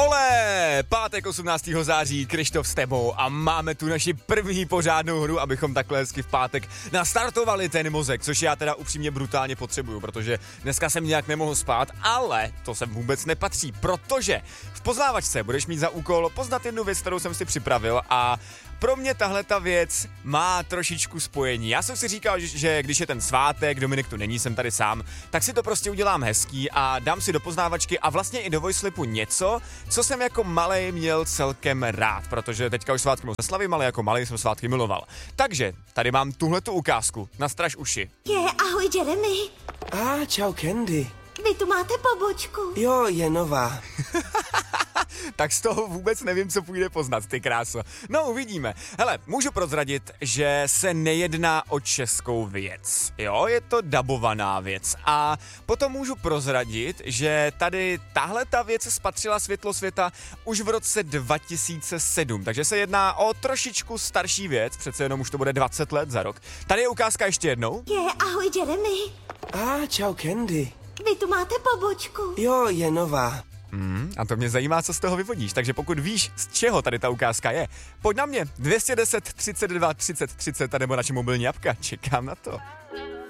Ole! Pátek 18. září, Krištof s tebou a máme tu naši první pořádnou hru, abychom takhle hezky v pátek nastartovali ten mozek, což já teda upřímně brutálně potřebuju, protože dneska jsem nějak nemohl spát, ale to sem vůbec nepatří, protože v poznávačce budeš mít za úkol poznat jednu věc, kterou jsem si připravil a pro mě tahle ta věc má trošičku spojení. Já jsem si říkal, že když je ten svátek, Dominik tu není, jsem tady sám, tak si to prostě udělám hezký a dám si do poznávačky a vlastně i do voicelipu něco, co jsem jako malej měl celkem rád, protože teďka už svátky moc neslavím, ale jako malej jsem svátky miloval. Takže tady mám tuhletu ukázku, nastraž uši. Ahoj Jeremy. Čau Candy. Vy tu máte pobočku. Jo, je nová. Tak z toho vůbec nevím, co půjde poznat, ty kráso. No, uvidíme. Hele, můžu prozradit, že se nejedná o českou věc. Jo, je to dabovaná věc. A potom můžu prozradit, že tady tahle ta věc spatřila světlo světa už v roce 2007. Takže se jedná o trošičku starší věc, přece jenom už to bude 20 let za rok. Tady je ukázka ještě jednou. Ahoj Jeremy. Čau Candy. Vy tu máte pobočku. Jo, je nová. A to mě zajímá, co z toho vyvodíš, takže pokud víš, z čeho tady ta ukázka je, pojď na mě, 210 32 30 30 nebo naše mobilní apka, čekám na to.